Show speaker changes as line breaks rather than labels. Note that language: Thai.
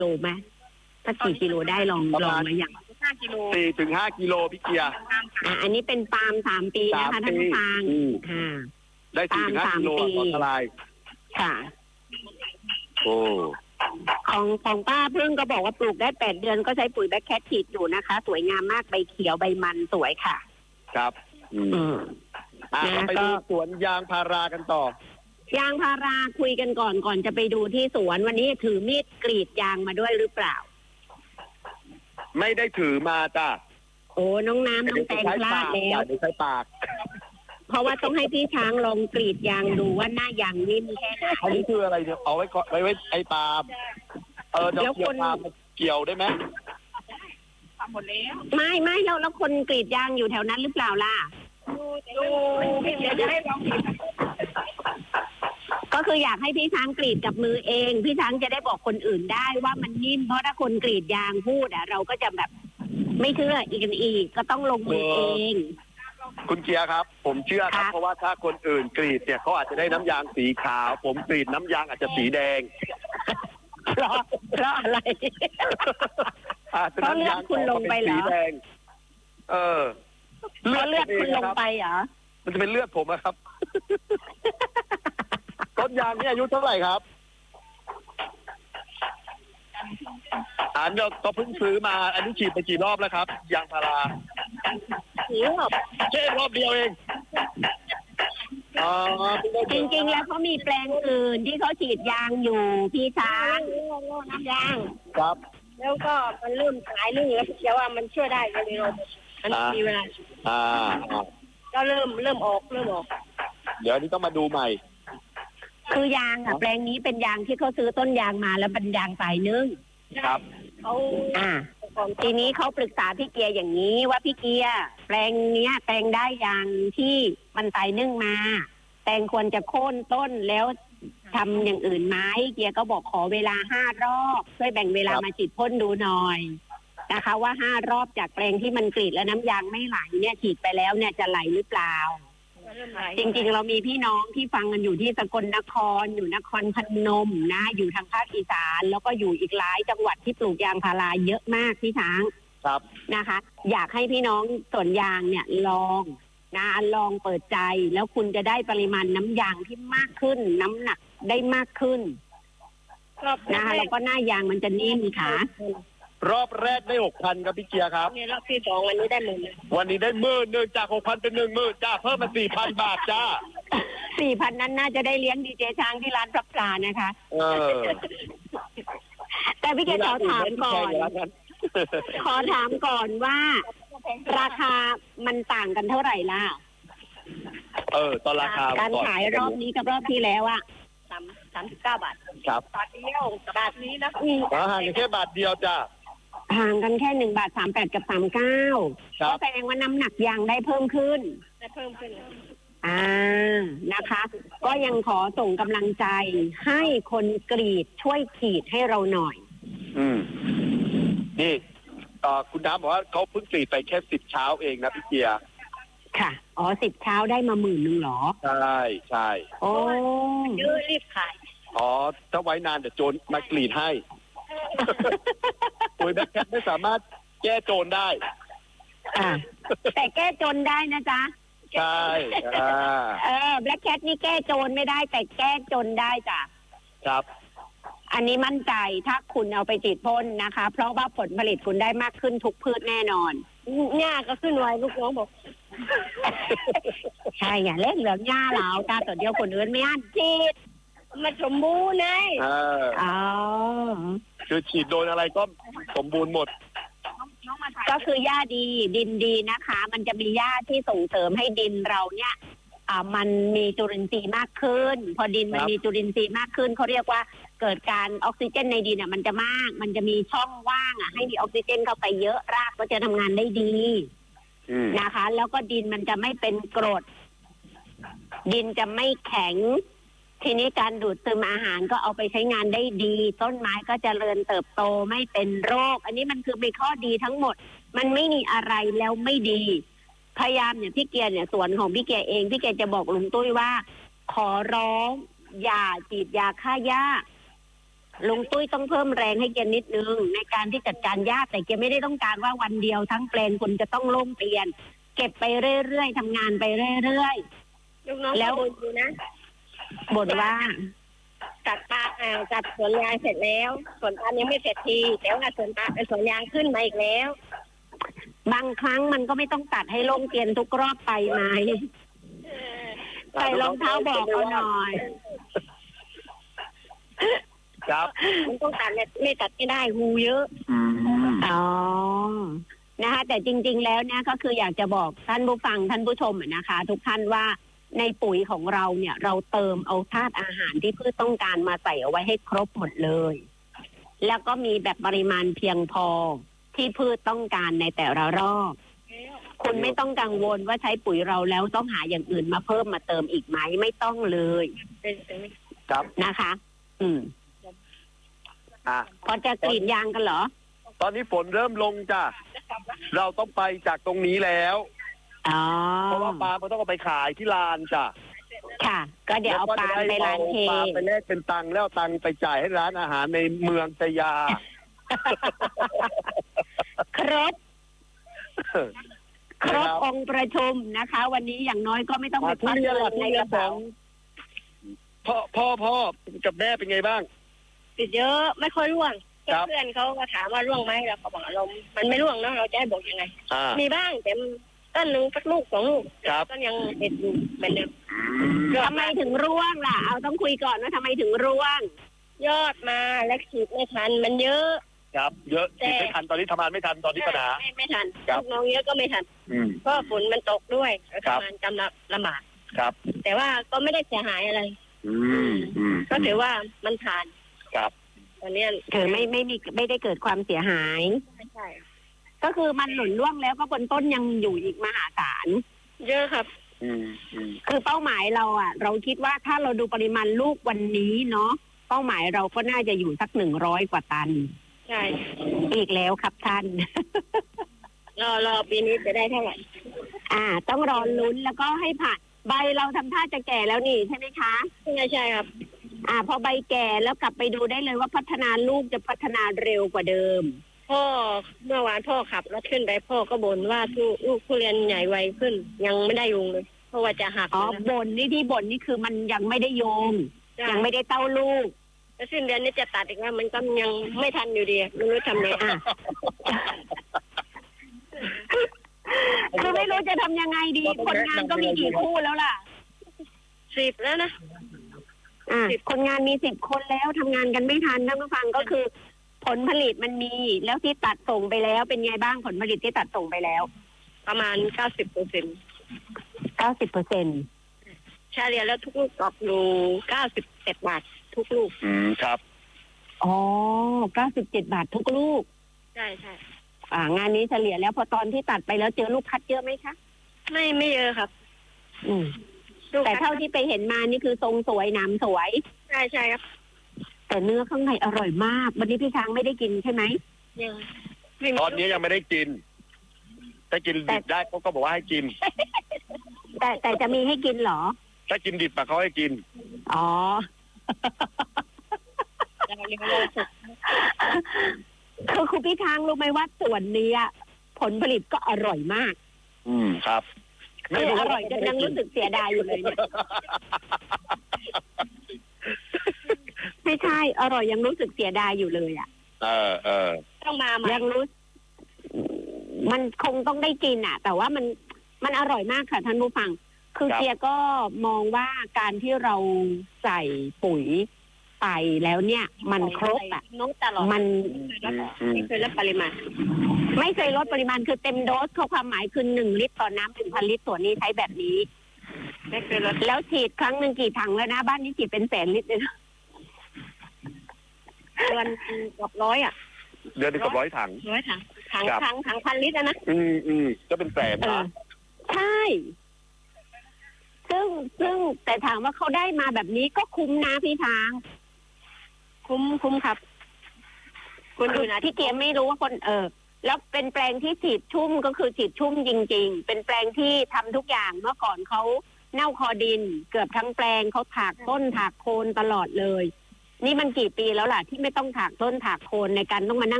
โลไหมสักกี่กิโลได้ลองมาอย่าง
4 ถึง 5 กิโลพี่เกียร์
อันนี้เป็นปาล์ม3 ปีนะคะท่านผู้ฟัง
ได้4 ถึง 5 กิโลต่อทลาย
ค่ะ
โอ้
ของป้าพึ่งก็บอกว่าปลูกได้8 เดือนก็ใช้ปุ๋ยแบ็คแคทฉีดอยู่นะคะสวยงามมากใบเขียวใบมันสวยค่ะ
ครับเราไปดูสวนยางพารากันต่อย
างพาราคุยกันก่อนจะไปดูที่สวนวันนี้ถือมีดกรีดยางมาด้วยหรือเปล่า
ไม่ได้ถือมาจ้ะ
โอ้น้องน้ำน้องแตงพลาดแล้ว
ใช้ปาก
เพราะว่าต้องให้พี่ช้างลองกรีดยางดูว่าหน้ายางนิ่มแค่ไหน
อันนี้คืออะไรเนี่ยเอาไว้ไอ้ปาล์มแล้วคนเกี่ยวได้ไหม
หมดแล้วไม่แล้วคนกรีดยางอยู่แถวนั้นหรือเปล่าล่ะดูเดี๋ยวจะให้ลองก็คืออยากให้พี่ช้างกรีดกับมือเองพี่ช้างจะได้บอกคนอื่นได้ว่ามันนิ่มเพราะถ้าคนกรีดยางพูดเราก็จะแบบไม่เชื่ออีกก็ต้องลงมือเอง
คุณเกียร์ครับผมเชื่อครับเพราะว่าถ้าคนอื่นกรีดเนี่ยเขาอาจจะได้น้ำยางสีขาวผมกรีดน้ำยางอาจจะสีแดง
เพราะอะไรเพราะเลือดคุณลงไปเหรอเลือดคุณลงไปเหรอ
มันจะเป็นเลือดผมครับต้นยางนี่อายุเท่าไหร่ครับอันก็เพิ่งซื้อมาอันนี้ฉีดไปกี่รอบแล้วครับยางพาราแค่รอบเดียวเอง
จริงๆแล้วเขามีแปลงอื่นที่เขาฉีดยางอยู่พี่ช้างน้ำยาง
ครับ
แล้วก็มันเริ่มหายเรื่องแล้วเชื่อว่ามันช่วยได้เลยมันมีเวลาก็เริ่มออก
เดี๋ยวนี้ต้องมาดูใหม่
คือยางแปลงนี้เป็นยางที่เขาซื้อต้นยางมาแล้วเป็นยางสายนึ่ง
ครับ
เขาทีนี้เขาปรึกษาพี่เกียร์อย่างนี้ว่าพี่เกียร์แปลงเนี้ยแปลงได้ยางที่มันสายนึ่งมาแปลงควรจะโค่นต้นแล้วทำอย่างอื่นไหมเกียร์ก็บอกขอเวลา5 รอบช่วยแบ่งเวลามาฉีดพ่นดูหน่อยนะคะว่า5 รอบจากแปลงที่มันกรีดแล้วน้ำยางไม่ไหลเนี่ยฉีดไปแล้วเนี่ยจะไหลหรือเปล่าจริงๆเรามีพี่น้องที่ฟังกันอยู่ที่สกลนครอยู่นครพนมนะอยู่ทางภาคอีสานแล้วก็อยู่อีกหลายจังหวัดที่ปลูกยางพาราเยอะมากพี่ช้าง
ครับ
นะคะอยากให้พี่น้องสวนยางเนี่ยลองเปิดใจแล้วคุณจะได้ปริมาณน้ำยางที่มากขึ้นน้ำหนักได้มากขึ้นนะคะแล้วก็หน้ายางมันจะนิ่มค่ะ
รอบแรกได้ 6,000 ครับพี่เกียร์ครับ
รอบที่2วันนี้ได้
วันนี้ได้10,000จาก 6,000 เป็น 10,000จ้าเพิ่มมา 4,000 บาทจ้า
4,000 นั้นน่าจะได้เลี้ยงดีเจช้างที่ร้านรับปลานะคะแต่พี่เกียร์ขอถามก่อนว่าราคามันต่างกันเท่าไหร่ล่ะ
ตอนราคา
การขายรอบนี้กับรอบที่แล้ว39 บาท
ครับ
บาทเดียวบาทนี้นะ
ห่างกันแค่บาทเดียวจ้า
ห่างกันแค่1.38 กับ 39ก็แสดงว่าน้ำหนักยางได้เพิ่มขึ้นนะคะ ก็ยังขอส่งกำลังใจให้คนกรีดช่วยกรีดให้เราหน่อย
นี่คุณน้ำบอกว่าเขาเพิ่งกรีดไปแค่10 เช้าเองนะพี่เกียร์
ค่ะ10 เช้าได้มา10,000 หรอ
ใช่
โอ้เยอะรีบขาย
ถ้าไว้นานเดี๋ยวโจรมากรีดให้ปุ๋ยแบล็คแคทไม่สามารถแก้โจรได้
แต่แก้โจรได้นะจ๊ะ
ใช่
แบล็คแคทนี่แก้โจรไม่ได้แต่แก้โจรได้จ้ะ
ครับ
อันนี้มั่นใจถ้าคุณเอาไปฉีดพ่นนะคะเพราะว่าผลผลิตคุณได้มากขึ้นทุกพืชแน่นอนหญ้าก็ขึ้นไวลูกน้องบอกใช่อย่าเล่นเหลืองหญ้าเหลาตาตัวเดียวคนอื่นไม่อั้นฉีดมันสมบูรณ์เลย
คือฉีดโดนอะไรก็สมบูรณ์หมด
ก็คือหญ้าดีดินดีนะคะมันจะมีหญ้าที่ส่งเสริมให้ดินเราเนี่ยมันมีจุลินทรีย์มากขึ้นพอดินมันมีจุลินทรีย์มากขึ้นเขาเรียกว่าเกิดการออกซิเจนในดินมันจะมากมันจะมีช่องว่างให้มีออกซิเจนเข้าไปเยอะรากก็จะทำงานได้ดีนะคะแล้วก็ดินมันจะไม่เป็นกรดดินจะไม่แข็งทีนี้การดูดซึมอาหารก็เอาไปใช้งานได้ดีต้นไม้ก็จเจริญเติบโตไม่เป็นโรคอันนี้มันคือเป็นข้อดีทั้งหมดมันไม่มีอะไรแล้วไม่ดีพยายามเนี่ยพี่เกียร์เนี่ยสวนของพี่เกียร์เองพี่เกียร์จะบอกลุงตุ้ยว่าขอร้องอย่าฉีดยาฆ่าหญ้าลุงตุ้ยต้องเพิ่มแรงให้แกนิดนึงในการที่จัดการหญ้าแต่แกไม่ได้ต้องการว่าวันเดียวทั้งแปลงคุณจะต้องโล่งเปลี่ยน เก็บไปเรื่อยๆทำงานไปเรื่อย
ลูกน้อง
ๆ
แล้
แล้ว ว
ดูนะ
บ่นว่า
ตัดสวนยางเสร็จแล้วสวนปาล์มยังไม่เสร็จทีแต่ว่าสวนยางขึ้นมาอีกแล้ว
บางครั้งมันก็ไม่ต้องตัดให้โล่งเปลี่ยนทุกรอบไปไหมใส่รองเท้าบอกเอาหน่อย
ครับ
มันต้องตัดเนี่ยไม่ตัดไม่ได้งูเยอะ
อ๋อ นะคะ แต่จริงๆ แล้วเนี่ยก็คืออยากจะบอกท่านผู้ฟังท่านผู้ชมนะคะ ทุกท่านว่าในปุ๋ยของเราเนี่ย เราเติมเอาธาตุอาหารที่พืชต้องการมาใส่เอาไว้ให้ครบหมดเลย แล้วก็มีแบบปริมาณเพียงพอที่พืชต้องการในแต่ละรอบคุณไม่ต้องกังวลว่าใช้ปุ๋ยเราแล้วต้องหาอย่างอื่นมาเพิ่มมาเติมอีกไหมไม่ต้องเลย
ครับ
นะคะ
อ่ะ
พอจะกรีดยางกันเหรอ
ตอนนี้ฝนเริ่มลงจ้ะเราต้องไปจากตรงนี้แล้ว
อ๋อ
เพราะว่าปลามันต้องเอาไปขายที่ลานจ้ะ
ค่ะ ก็เดี๋ยวเอาปลาไปร้านเท
ปลาไปแลกเป็นตังค์แล้วตังค์ไปจ่ายให้ร้านอาหารในเมืองชยา
ครบ ครบองค์ประชุมนะคะ วันนี้อย่างน้อยก็ไม่ต้องไป
ทุเรียนล่ะทุ
ใน
เรี
ก
ยน
ระ
ขอ
เป๋าง
พ่อกับแม่เป็นไงบ้าง
ติดเยอะไม่ค่อยร่วง
ครับ
เพื่อนเขาก็ถามว่าร่วงไหมเราก็บอกเรามันไม่ร่วงนะเราจะให้บอกยังไง
อ่า
มีบ้างแต่ต้นหนึ่งสักลูกสองลูก
ครับ
ต้นยังเด็ดอยู่เหมือนเดิม
ทำไมถึงร่วงล่ะ เอาต้องคุยก่อนว่าทำไมถึงร่วง
ยอดมาและฉีดไม่ทันมันเยอะ
ครับ เยอะ
แต่
กินไม่ทันตอนนี้ทำงานไม่ทันตอนนี้ปัญหา
ไม่ทัน
ครับ
ลูกน้องเยอะก็ไม่ทัน
อืม
เพราะฝนมันตกด้วย
ครับ
ทำงานกำลังลำบาก
ครับ
แต่ว่าก็ไม่ได้เสียหายอะไร
อืม
ก็ถือว่ามันผ่าน
ครับ
ตอนเนี้ย
คือไม่ได้เกิดความเสียหาย
ใช่
ก็คือมันหล่นร่วงแล้วก็บนต้นยังอยู่อีกมหาศาล
เยอะครับ
อืม
คือเป้าหมายเราอ่ะ เราคิดว่าถ้าเราดูปริมาณลูกวันนี้เนาะเป้าหมายเราก็น่าจะอยู่สัก100 กว่าตัน
ใช่
อีกแล้วครับท่าน
รอปีนี้จะได้เท่าไหร่
ต้องรอลุ้นแล้วก็ให้ผ่านใบเราทำท่าจะแก่แล้วนี่ใช่ไหมคะ
ใช่ครับ
พอใบแก่แล้วกลับไปดูได้เลยว่าพัฒนาลูกจะพัฒนาเร็วกว่าเดิม
พ่อเมื่อวานพ่อขับรถขึ้นไปพ่อก็บ่นว่าลูกทุเรียนใหญ่ไวขึ้น ยังไม่ได้ยุงเลยเพราะว่าจะหัก
อ๋อ
นะ
บ่นนี่ที่บ่นนี่คือมันยังไม่ได้โยง
จ้ะ
ยังไม่ได้เต้าลูก
แล้วสิ้นเดือนนี้จะตัดอีกแล้วมันก็ยังไม่ทันอยู่ดีไม่รู้ทำไง
คือไม่รู้จะทำยังไงดีคนงานก็มีกี่คู่แล้วล่ะ
10 แล้วนะ
คนงานมี10 คนแล้วทำงานกันไม่ทันท่านผู้ฟังก็คือ ผลผลิตมันมีแล้วที่ตัดส่งไปแล้วเป็นไงบ้างผลผลิตที่ตัดส่งไปแล้ว
ประมาณ 90%
90%
เฉลี่ยแล้วทุกลูกตกอยู่97 บาททุกลูก
ครับ
อ๋อ97 บาททุกลูก
ใช่ใช่
งานนี้เฉลี่ยแล้วพอตอนที่ตัดไปแล้วเจอลูกพัดเยอะไหมคะ
ไม่เยอะครับ
แต่เท่าที่ไปเห็นมานี่คือทรงสวยหนามสวย
ใช่ใช่ครับ
แต่เนื้อข้างในอร่อยมากวันนี้พี่ช้างไม่ได้กินใช่ไหม
ยังไม่มี
ตอนนี้ยังไม่ได้กินถ้ากินดิบได้เขาก็บอกว่าให้กิน
แต่จะมีให้กินเหรอ
ถ้ากินดิบอะเขาให้กิน
อ๋อ คือคุณพี่ช้างรู้ไหมว่าส่วนนี้ผลผลิตก็อร่อยมาก
ครับ
คืออร่อยจนยังรู้สึกเสียดายอยู่เลยเนี่ย ไม่ใช่อร่อยยังรู้สึกเสียดายอยู่เลยอ่ะ
ต้องมาใหม่
ยังรู้มันคงต้องได้กินแต่ว่ามันอร่อยมากค่ะท่านผู้ฟัง คือ
ครับ
เจียก็มองว่าการที่เราใส่ปุ๋ยไปแล้วเนี่ย มันครบ
น้องตลอด
มัน
ไม่เคยลดปริมาณ
ไม่เคยลดปริมาณคือเต็มโดสเขาความหมายคือ1 ลิตรต่อน้ำ1,000 ลิตรส่วนนี้ใช้แบบนี้
ไม่เคยลด
แล้วฉีดครั้งหนึ่งกี่ถังแล้วนะบ้านนี้ฉีดเป็น100,000 ลิตรเลยนะ
เดือนกับ100
เดือนหนึงกับ100 ถัง
100 ถัง
ครับ
ถัง1,000 ลิตรนะ
ก็เป็นแสนนะ
ใช่ ซึ่งแต่ถามว่าเขาได้มาแบบนี้ก็คุ้มนะพี่ช้าง
คุ้มครับ
คุณดูนะที่เกียมไม่รู้ว่าคนแล้วเป็นแปลงที่ฉีดชุ่มก็คือฉีดชุ่มจริงๆเป็นแปลงที่ทำทุกอย่างเมื่อก่อนเขาเน่าคอดิน เกือบทั้งแปลงเขาถากต้นถากโคนตลอดเลยนี่มันกี่ปีแล้วล่ะที่ไม่ต้องถากต้นถากโคนในการต้องมานั่ง